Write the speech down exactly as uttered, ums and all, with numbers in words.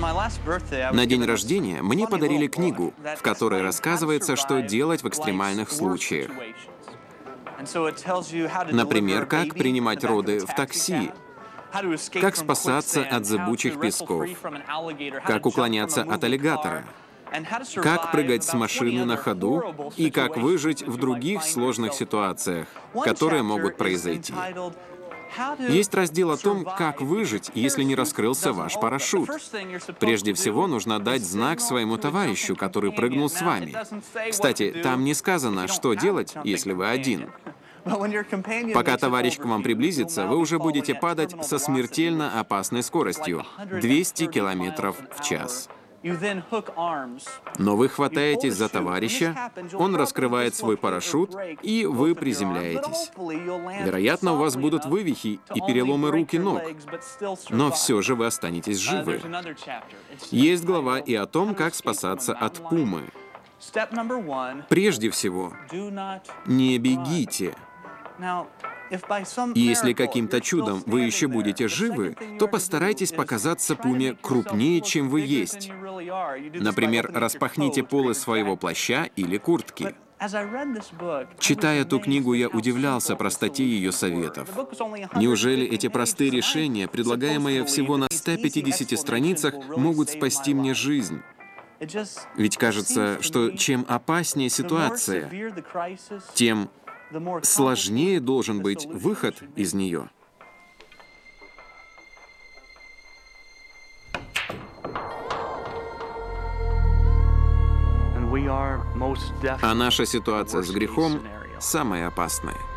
На день рождения мне подарили книгу, в которой рассказывается, что делать в экстремальных случаях. Например, как принимать роды в такси, как спасаться от зыбучих песков, как уклоняться от аллигатора, как прыгать с машины на ходу и как выжить в других сложных ситуациях, которые могут произойти. Есть раздел о том, как выжить, если не раскрылся ваш парашют. Прежде всего, нужно дать знак своему товарищу, который прыгнул с вами. Кстати, там не сказано, что делать, если вы один. Пока товарищ к вам приблизится, вы уже будете падать со смертельно опасной скоростью — двести километров в час. Но вы хватаетесь за товарища, он раскрывает свой парашют, и вы приземляетесь. Вероятно, у вас будут вывихи и переломы рук и ног, но все же вы останетесь живы. Есть глава и о том, как спасаться от пумы. Прежде всего, не бегите. Если каким-то чудом вы еще будете живы, то постарайтесь показаться пуме крупнее, чем вы есть. Например, распахните полы своего плаща или куртки. Читая эту книгу, я удивлялся простоте ее советов. Неужели эти простые решения, предлагаемые всего на ста пятидесяти страницах, могут спасти мне жизнь? Ведь кажется, что чем опаснее ситуация, тем сложнее должен быть выход из нее. А наша ситуация с грехом самая опасная.